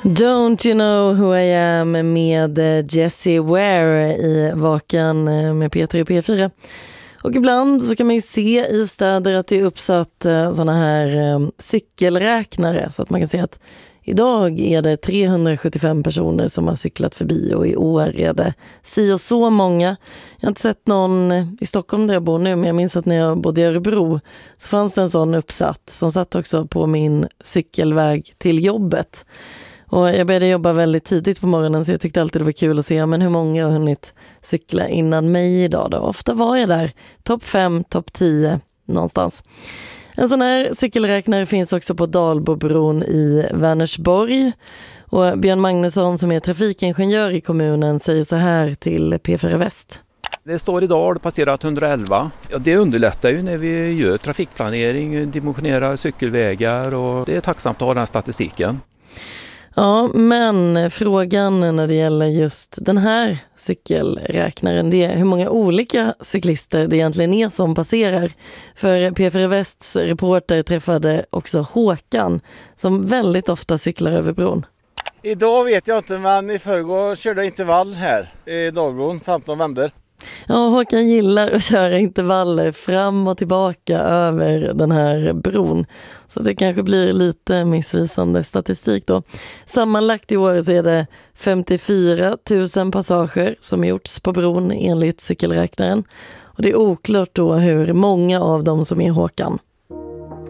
Don't you know who I am med Jessie Ware i Vakan med P3 och P4. Och ibland så kan man ju se i städer att det är uppsatt såna här cykelräknare så att man kan se att idag är det 375 personer som har cyklat förbi och i år är det si och så många. Jag har inte sett någon i Stockholm där jag bor nu, men jag minns att när jag bodde i Örebro så fanns det en sån uppsatt som satt också på min cykelväg till jobbet. Och jag började jobba väldigt tidigt på morgonen så jag tyckte alltid det var kul att se men hur många har hunnit cykla innan mig idag då. Ofta var jag där, topp 5, topp 10 någonstans. En sån här cykelräknare finns också på Dalbobron i Vänersborg. Och Björn Magnusson som är trafikingenjör i kommunen säger så här till P4 Väst. Det står idag har det passerat 111. Ja, det underlättar ju när vi gör trafikplanering, dimensionerar cykelvägar och det är tacksamt att ha den statistiken. Ja, men frågan när det gäller just den här cykelräknaren, det är hur många olika cyklister det egentligen är som passerar. För P4 Västs reporter träffade också Håkan som väldigt ofta cyklar över bron. Idag vet jag inte, men i förrgår körde jag intervall här i Dalbron, 15 vänder. Ja, Håkan gillar att köra intervaller fram och tillbaka över den här bron. Så det kanske blir lite missvisande statistik då. Sammanlagt i år så är det 54 000 passager som gjorts på bron enligt cykelräknaren. Och det är oklart då hur många av dem som är Håkan.